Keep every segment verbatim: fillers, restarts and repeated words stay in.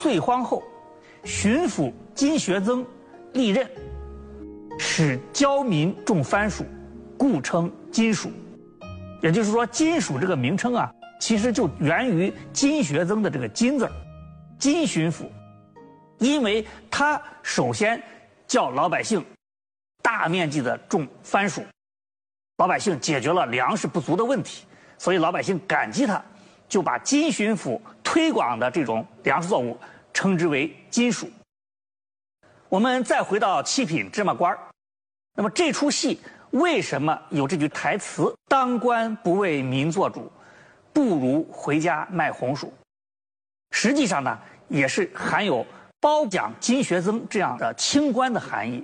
岁荒后，巡抚金学增历任，使教民种番薯，故称金薯。也就是说，金薯这个名称啊，其实就源于金学增的这个金字儿，金巡抚，因为他首先叫老百姓大面积的种番薯，老百姓解决了粮食不足的问题，所以老百姓感激他，就把金巡抚推广的这种粮食作物称之为金薯。我们再回到七品芝麻官，那么这出戏为什么有这句台词“当官不为民做主，不如回家卖红薯”？实际上呢，也是含有褒奖金学增这样的清官的含义。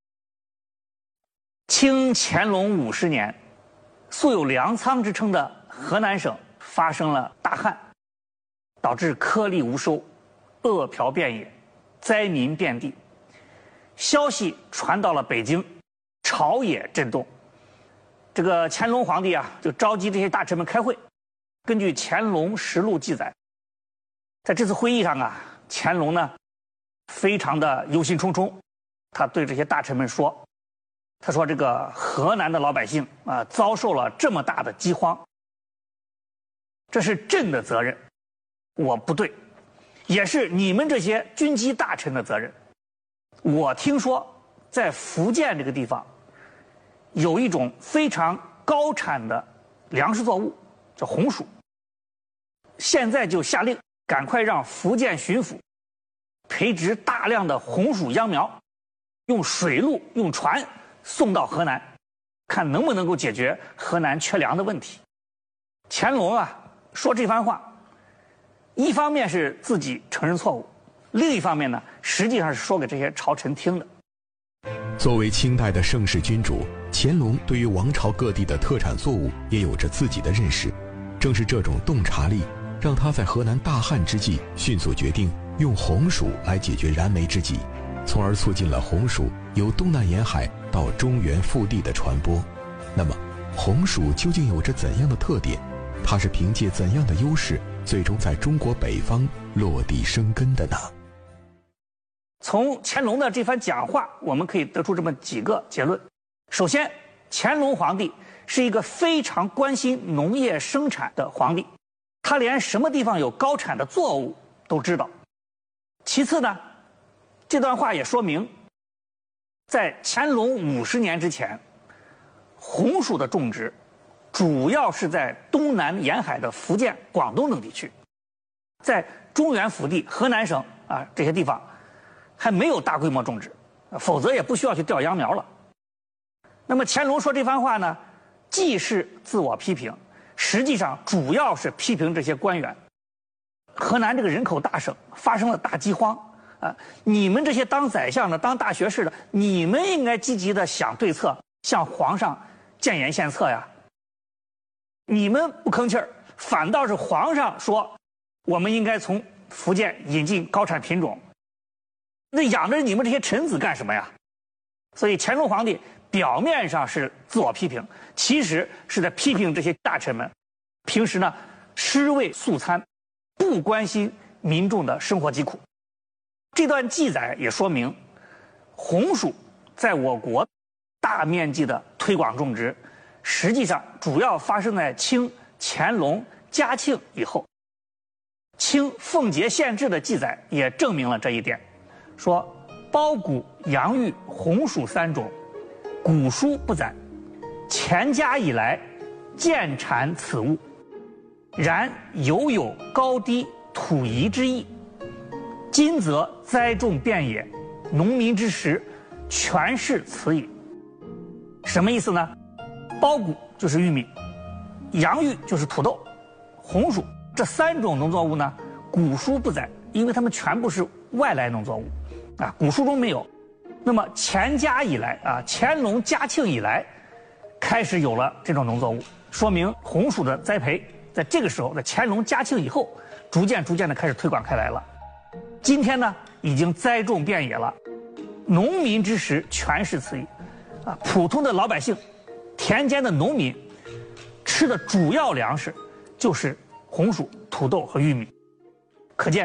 清乾隆五十年，素有粮仓之称的河南省发生了大旱，导致颗粒无收，饿殍遍野，灾民遍地。消息传到了北京，朝野震动。这个乾隆皇帝啊，就召集这些大臣们开会。根据《乾隆实录》记载，在这次会议上啊，乾隆呢非常的忧心忡忡，他对这些大臣们说：“他说这个河南的老百姓啊，遭受了这么大的饥荒，这是朕的责任，我不对，也是你们这些军机大臣的责任。我听说在福建这个地方，有一种非常高产的粮食作物，叫红薯。现在就下令，赶快让福建巡抚培植大量的红薯秧苗，用水路、用船送到河南，看能不能够解决河南缺粮的问题。”乾隆啊说这番话，一方面是自己承认错误，另一方面呢，实际上是说给这些朝臣听的。 作为清代的盛世君主，乾隆对于王朝各地的特产作物也有着自己的认识。正是这种洞察力，让他在河南大旱之际迅速决定用红薯来解决燃眉之急，从而促进了红薯由东南沿海到中原腹地的传播。那么，红薯究竟有着怎样的特点？它是凭借怎样的优势，最终在中国北方落地生根的呢？ 从乾隆的这番讲话，我们可以得出这么几个结论。首先，乾隆皇帝是一个非常关心农业生产的皇帝，他连什么地方有高产的作物都知道。其次呢，这段话也说明，在乾隆五十年之前，红薯的种植主要是在东南沿海的福建、广东等地区，在中原腹地、河南省啊这些地方还没有大规模种植，否则也不需要去调秧苗了。那么乾隆说这番话呢，既是自我批评，实际上主要是批评这些官员。河南这个人口大省发生了大饥荒啊，你们这些当宰相的、当大学士的，你们应该积极的想对策，向皇上建言献策呀。你们不吭气儿，反倒是皇上说我们应该从福建引进高产品种，那养着你们这些臣子干什么呀？所以乾隆皇帝表面上是自我批评，其实是在批评这些大臣们平时呢尸位素餐，不关心民众的生活疾苦。这段记载也说明，红薯在我国大面积的推广种植，实际上主要发生在清、乾隆、嘉庆以后。清奉节县志的记载也证明了这一点，说包谷、洋芋、红薯三种，古书不载，乾嘉以来见产此物，然犹有高低土宜之意。今则栽种遍野，农民之食全是此矣。什么意思呢？包谷就是玉米，洋芋就是土豆，红薯这三种农作物呢，古书不载，因为它们全部是外来农作物，啊，古书中没有。那么乾嘉以来啊，乾隆、嘉庆以来，开始有了这种农作物，说明红薯的栽培在这个时候，在乾隆、嘉庆以后，逐渐逐渐的开始推广开来了。今天呢，已经栽种遍野了，农民之食全是此矣，啊，普通的老百姓，田间的农民吃的主要粮食就是红薯、土豆和玉米。可见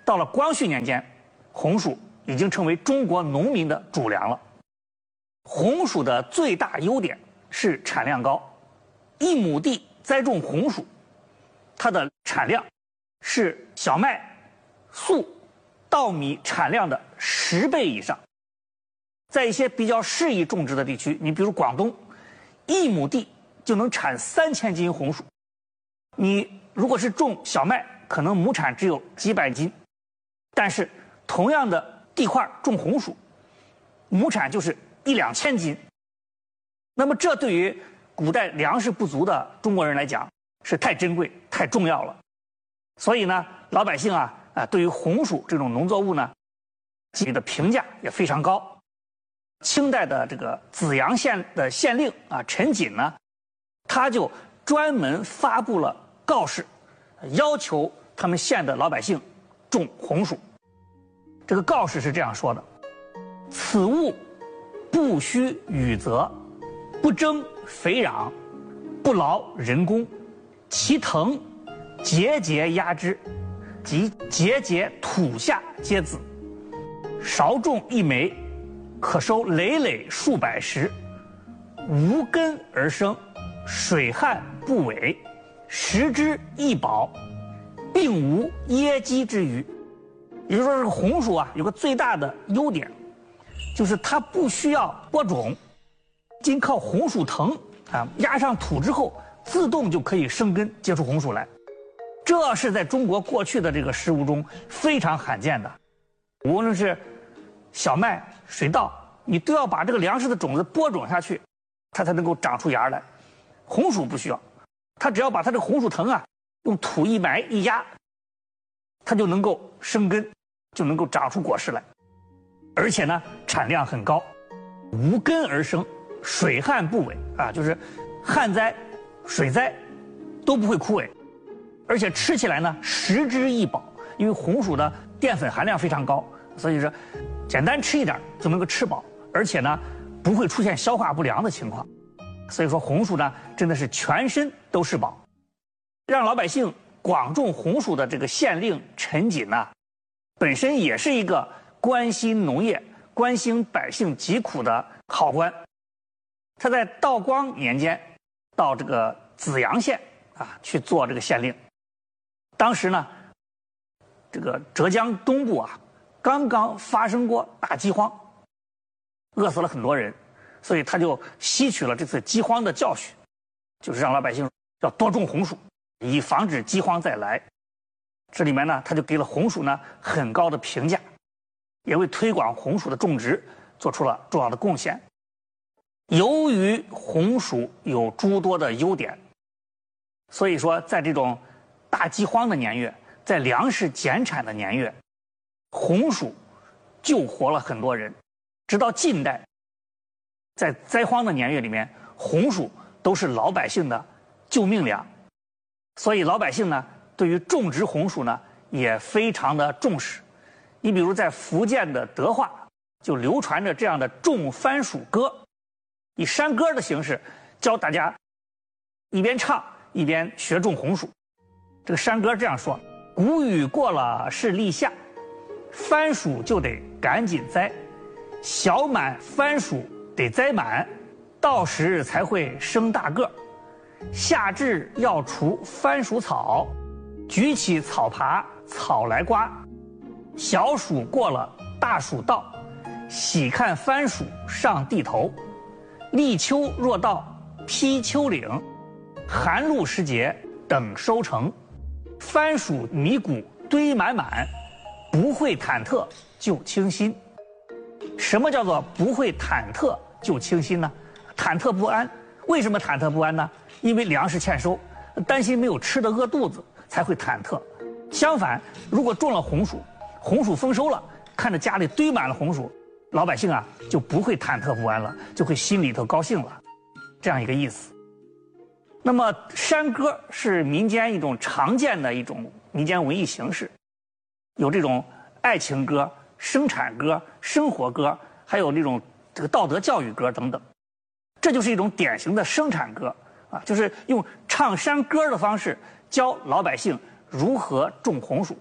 到了光绪年间，红薯已经成为中国农民的主粮了。红薯的最大优点是产量高，一亩地栽种红薯，它的产量是小麦、粟、稻米产量的十倍以上。在一些比较适宜种植的地区，你比如广东，一亩地就能产三千斤红薯。你如果是种小麦，可能亩产只有几百斤，但是同样的地块种红薯，亩产就是一两千斤。那么这对于古代粮食不足的中国人来讲是太珍贵、太重要了。所以呢，老百姓啊啊，对于红薯这种农作物呢，给予的评价也非常高。清代的这个紫阳县的县令啊陈锦呢，他就专门发布了告示，要求他们县的老百姓种红薯。这个告示是这样说的：此物不需雨泽，不征肥壤，不劳人工，其藤节节压枝，即节节土下皆子，少种一枚，可收累累数百石，无根而生，水旱不违，食之易饱，并无噎饥之虞。也就是说，这个红薯啊，有个最大的优点，就是它不需要播种，仅靠红薯藤啊压上土之后，自动就可以生根结出红薯来。这是在中国过去的这个食物中非常罕见的。无论是小麦、水稻，你都要把这个粮食的种子播种下去，它才能够长出芽来。红薯不需要，它只要把它这个红薯藤啊用土一埋一压，它就能够生根，就能够长出果实来。而且呢，产量很高，无根而生，水旱不违啊，就是旱灾、水灾都不会枯萎。而且吃起来呢，食之易饱，因为红薯的淀粉含量非常高，所以说简单吃一点就能够吃饱，而且呢不会出现消化不良的情况。所以说红薯呢真的是全身都是宝。让老百姓广种红薯的这个县令陈锦呢，本身也是一个关心农业、关心百姓疾苦的好官。他在道光年间到这个紫阳县啊去做这个县令。当时呢，这个浙江东部啊，刚刚发生过大饥荒，饿死了很多人，所以他就吸取了这次饥荒的教训，就是让老百姓要多种红薯，以防止饥荒再来。这里面呢，他就给了红薯呢很高的评价，也为推广红薯的种植做出了重要的贡献。由于红薯有诸多的优点，所以说在这种大饥荒的年月，在粮食减产的年月，红薯救活了很多人。直到近代，在灾荒的年月里面，红薯都是老百姓的救命粮。所以老百姓呢，对于种植红薯呢也非常的重视。你比如在福建的德化就流传着这样的种番薯歌，以山歌的形式教大家一边唱一边学种红薯。这个山歌这样说：谷雨过了是立夏，番薯就得赶紧栽，小满番薯得栽满，到时才会生大个。夏至要除番薯草，举起草耙草来刮。小暑过了大暑到，喜看番薯上地头。立秋若到披秋岭，寒露时节等收成。番薯米谷堆满满，不会忐忑就清新。什么叫做不会忐忑就清新呢？忐忑不安。为什么忐忑不安呢？因为粮食欠收，担心没有吃的饿肚子，才会忐忑。相反，如果种了红薯，红薯丰收了，看着家里堆满了红薯，老百姓啊就不会忐忑不安了，就会心里头高兴了，这样一个意思。那么山歌是民间一种常见的一种民间文艺形式，有这种爱情歌、生产歌、生活歌，还有这种这个道德教育歌等等。这就是一种典型的生产歌啊，就是用唱山歌的方式教老百姓如何种红薯。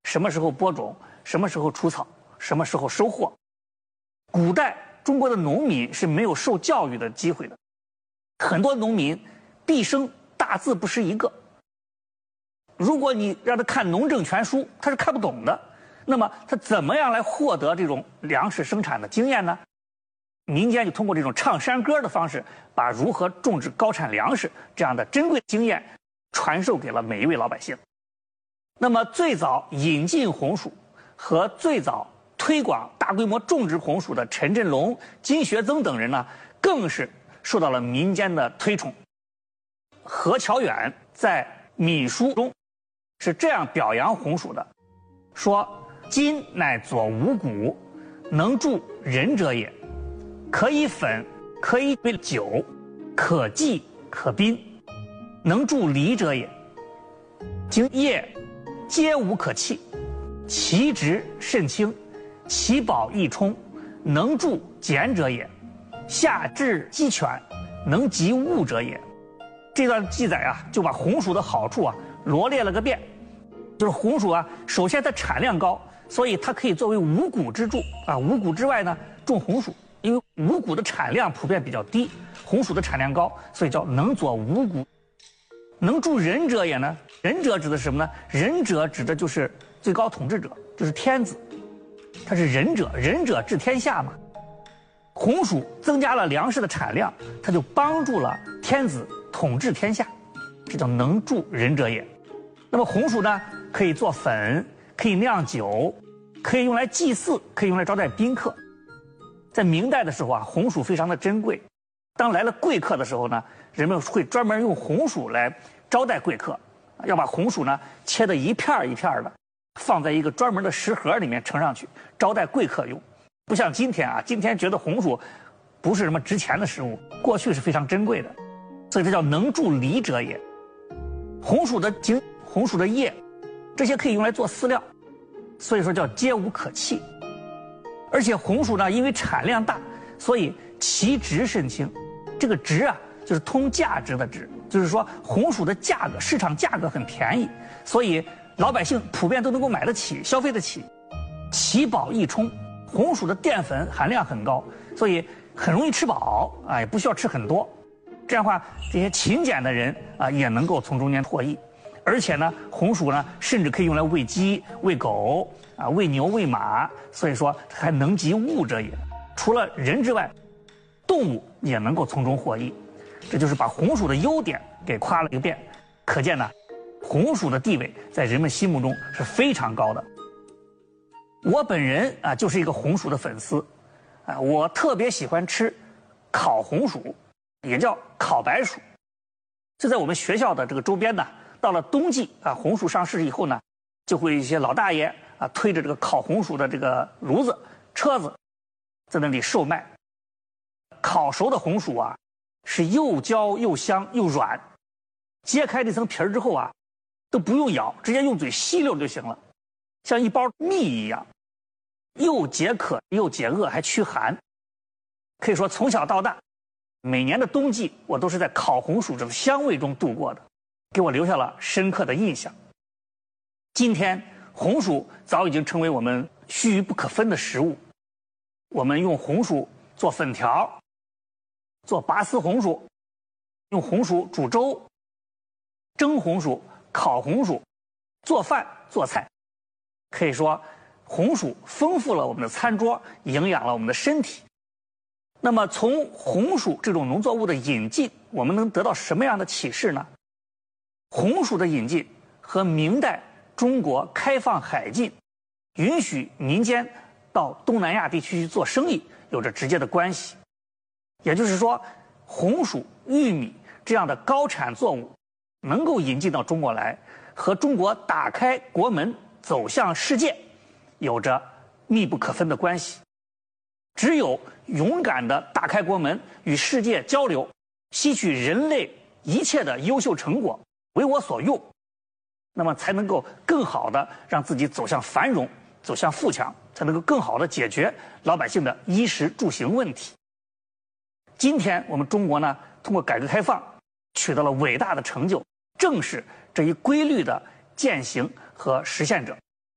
什么时候播种，什么时候除草，什么时候收获。古代中国的农民是没有受教育的机会的，很多农民毕生大字不识一个。如果你让他看农政全书，他是看不懂的。那么他怎么样来获得这种粮食生产的经验呢？民间就通过这种唱山歌的方式，把如何种植高产粮食这样的珍贵经验传授给了每一位老百姓。那么最早引进红薯和最早推广大规模种植红薯的陈振龙、金学增等人呢，更是受到了民间的推崇。何乔远在《闽书》中是这样表扬红薯的，说：“金乃左五谷，能助人者也。可以粉，可以为酒，可祭，可宾，能助离者也。经叶，皆无可弃，其质甚轻，其宝益充，能助俭者也。下至鸡犬，能及物者也。”这段记载啊，就把红薯的好处啊罗列了个遍。就是红薯啊，首先它产量高，所以它可以作为五谷之助啊。五谷之外呢，种红薯。因为五谷的产量普遍比较低，红薯的产量高，所以叫能佐五谷。能助人者也呢？人者指的是什么呢？人者指的就是最高统治者，就是天子，他是仁者，仁者治天下嘛。红薯增加了粮食的产量，它就帮助了天子统治天下，这叫能助人者也。那么红薯呢，可以做粉，可以酿酒，可以用来祭祀，可以用来招待宾客。在明代的时候啊，红薯非常的珍贵。当来了贵客的时候呢，人们会专门用红薯来招待贵客，要把红薯呢切得一片一片的，放在一个专门的食盒里面盛上去，招待贵客用。不像今天啊，今天觉得红薯不是什么值钱的食物，过去是非常珍贵的，所以这叫能助离者也。红薯的茎、红薯的叶，这些可以用来做饲料，所以说叫皆无可弃。而且红薯呢，因为产量大，所以其值甚轻。这个值啊，就是通价值的值，就是说红薯的价格，市场价格很便宜，所以老百姓普遍都能够买得起，消费得起。其饱益充，红薯的淀粉含量很高，所以很容易吃饱啊，也不需要吃很多。这样的话，这些勤俭的人啊，也能够从中间获益。而且呢，红薯呢，甚至可以用来喂鸡、喂狗啊、喂牛、喂马，所以说还能及物者也。除了人之外，动物也能够从中获益。这就是把红薯的优点给夸了一遍。可见呢，红薯的地位在人们心目中是非常高的。我本人啊，就是一个红薯的粉丝，啊，我特别喜欢吃烤红薯，也叫烤白薯。就在我们学校的这个周边呢。到了冬季啊，红薯上市以后呢，就会一些老大爷啊推着这个烤红薯的这个炉子、车子，在那里售卖。烤熟的红薯啊，是又焦又香又软，揭开这层皮儿之后啊，都不用咬，直接用嘴吸溜就行了，像一包蜜一样，又解渴又解饿还驱寒。可以说从小到大，每年的冬季我都是在烤红薯这个香味中度过的。给我留下了深刻的印象。今天红薯早已经成为我们须臾不可分的食物。我们用红薯做粉条，做拔丝红薯，用红薯煮粥，蒸红薯、烤红薯，做饭做菜。可以说，红薯丰富了我们的餐桌，营养了我们的身体。那么，从红薯这种农作物的引进，我们能得到什么样的启示呢？红薯的引进和明代中国开放海禁，允许民间到东南亚地区去做生意有着直接的关系。也就是说，红薯、玉米这样的高产作物能够引进到中国来，和中国打开国门走向世界有着密不可分的关系。只有勇敢地打开国门，与世界交流，吸取人类一切的优秀成果，为我所用，那么才能够更好地让自己走向繁荣，走向富强，才能够更好地解决老百姓的衣食住行问题。今天我们中国呢，通过改革开放取得了伟大的成就，正是这一规律的践行和实现者。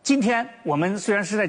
今天我们虽然是在